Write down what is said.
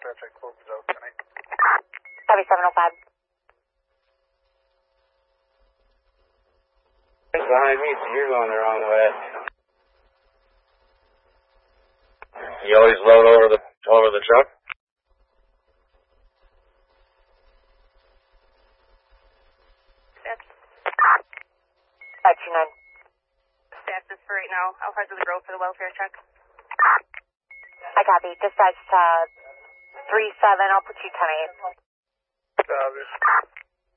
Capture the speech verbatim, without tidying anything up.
welfare check closes out tonight. Copy seven oh five. Behind me, so you're going the wrong way. You always load over the over the truck? That's five two nine. Status for right now. How hard is the road for the welfare check? I copy. Dispatch uh three seven. I'll put you ten eight. Uh,